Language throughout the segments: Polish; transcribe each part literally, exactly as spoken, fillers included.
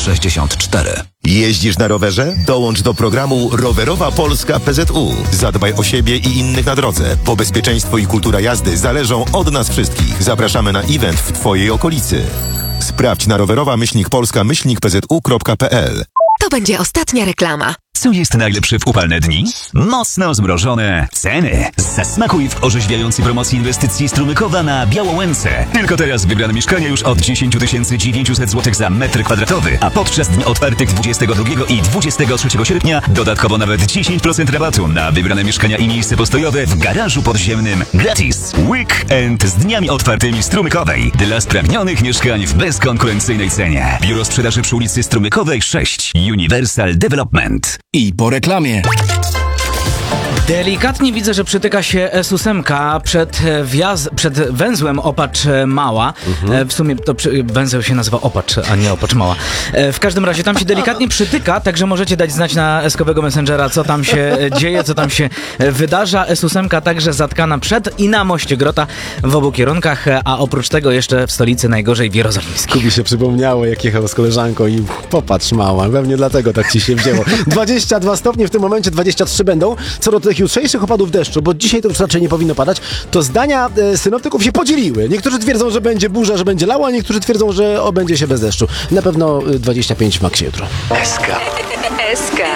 sześćdziesiąt cztery. Jeździsz na rowerze? Dołącz do programu Rowerowa Polska P Z U. Zadbaj o siebie i innych na drodze, bo bezpieczeństwo i kultura jazdy zależą od nas wszystkich. Zapraszamy na event w Twojej okolicy. Sprawdź na rowerowa myślnik polska myślnik p z u kropka p l. To będzie ostatnia reklama. Co jest najlepsze w upalne dni? Mocno zmrożone ceny. Zasmakuj w orzeźwiającej promocji inwestycji Strumykowa na Białołęce. Tylko teraz wybrane mieszkania już od dziesięć tysięcy dziewięćset złotych za metr kwadratowy, a podczas dni otwartych dwudziestego drugiego i dwudziestego trzeciego sierpnia dodatkowo nawet dziesięć procent rabatu na wybrane mieszkania i miejsce postojowe w garażu podziemnym gratis. Weekend z dniami otwartymi Strumykowej dla sprawnionych mieszkań w bezkonkurencyjnej cenie. Biuro sprzedaży przy ulicy Strumykowej sześć. Universal Development. I po reklamie. Delikatnie widzę, że przytyka się S osiem przed, wjazd, przed węzłem Opacz Mała. Mhm. W sumie to przy, węzeł się nazywa Opacz, a nie Opacz Mała. W każdym razie tam się delikatnie przytyka, także możecie dać znać na eskowego Messengera, co tam się dzieje, co tam się wydarza. S osiem także zatkana przed i na moście Grota w obu kierunkach, a oprócz tego jeszcze w stolicy najgorzej w Jerozolimskiej. Kubi się przypomniało, jak jechał z koleżanką i popatrz Mała. Pewnie dlatego tak ci się wzięło. dwadzieścia dwa stopnie, w tym momencie dwadzieścia trzy będą. Co do tych jutrzejszych opadów deszczu, bo dzisiaj to już raczej nie powinno padać, to zdania e, synoptyków się podzieliły. Niektórzy twierdzą, że będzie burza, że będzie lało, a niektórzy twierdzą, że obędzie się bez deszczu. Na pewno e, dwadzieścia pięć w maksie jutro. S K. S K.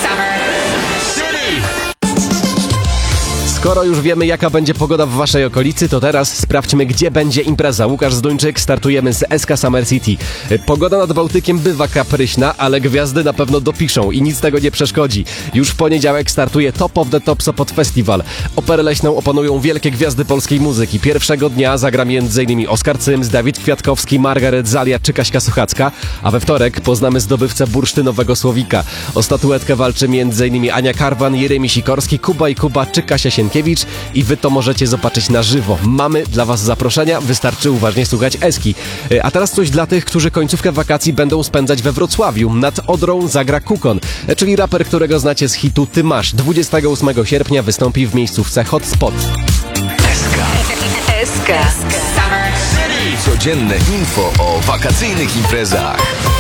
Skoro już wiemy, jaka będzie pogoda w waszej okolicy, to teraz sprawdźmy, gdzie będzie impreza. Łukasz Zduńczyk, startujemy z S K Summer City. Pogoda nad Bałtykiem bywa kapryśna, ale gwiazdy na pewno dopiszą i nic tego nie przeszkodzi. Już w poniedziałek startuje Top of the Top Sopot Festival. Operę leśną opanują wielkie gwiazdy polskiej muzyki. Pierwszego dnia zagra między innymi Oskar Cyms, Dawid Kwiatkowski, Margaret Zalia czy Kaśka Suchacka, a we wtorek poznamy zdobywcę bursztynowego słowika. O statuetkę walczy między innymi Ania Karwan, Jeremi Sikorski, Kuba i Kuba czy Kasia Sienkiewicz i wy to możecie zobaczyć na żywo. Mamy dla was zaproszenia, wystarczy uważnie słuchać Eski. A teraz coś dla tych, którzy końcówkę wakacji będą spędzać we Wrocławiu. Nad Odrą zagra Kukon, czyli raper, którego znacie z hitu Ty Masz. dwudziestego ósmego sierpnia wystąpi w miejscówce Hotspot. S K. S K. Codzienne info o wakacyjnych imprezach.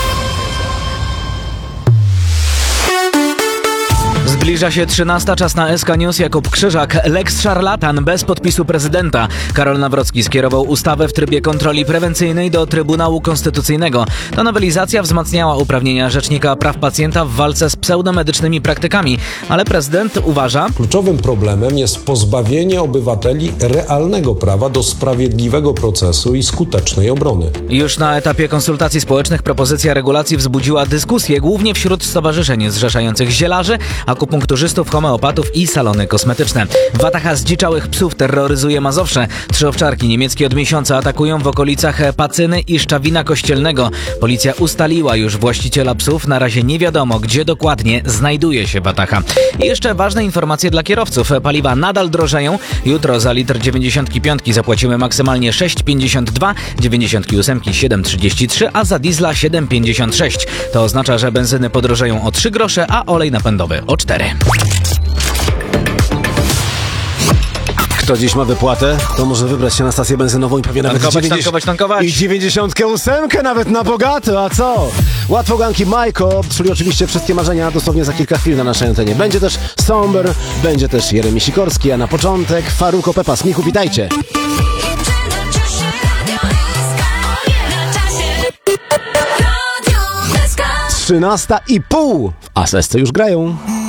Zbliża się trzynasta, czas na S K News. Jakub Krzyżak. Lex szarlatan bez podpisu prezydenta. Karol Nawrocki skierował ustawę w trybie kontroli prewencyjnej do Trybunału Konstytucyjnego. Ta nowelizacja wzmacniała uprawnienia Rzecznika Praw Pacjenta w walce z pseudomedycznymi praktykami, ale prezydent uważa... Kluczowym problemem jest pozbawienie obywateli realnego prawa do sprawiedliwego procesu i skutecznej obrony. Już na etapie konsultacji społecznych propozycja regulacji wzbudziła dyskusję, głównie wśród stowarzyszeń zrzeszających zielarzy, akupunkturzystów, homeopatów i salony kosmetyczne. Wataha zdziczałych psów terroryzuje Mazowsze. Trzy owczarki niemieckie od miesiąca atakują w okolicach Pacyny i Szczawina Kościelnego. Policja ustaliła już właściciela psów. Na razie nie wiadomo, gdzie dokładnie znajduje się Wataha. I jeszcze ważne informacje dla kierowców. Paliwa nadal drożeją. Jutro za litr dziewięćdziesiątki piątki zapłacimy maksymalnie sześć pięćdziesiąt dwa, dziewięćdziesiątki ósemki siedem trzydzieści trzy, a za diesla siedem pięćdziesiąt sześć. To oznacza, że benzyny podrożeją o trzy grosze, a olej napędowy o cztery. Kto dziś ma wypłatę, to może wybrać się na stację benzynową i pewnie nawet tankować, tankować, tankować. I dziewięćdziesiątkę ósemkę nawet na bogato, a co? Łatwoganki Majko, czyli oczywiście wszystkie marzenia dosłownie za kilka chwil na naszej antenie. Będzie też Somber, będzie też Jeremi Sikorski, a na początek Faruko Pepa z Michu, witajcie! Trzynasta i pół, a sesce już grają.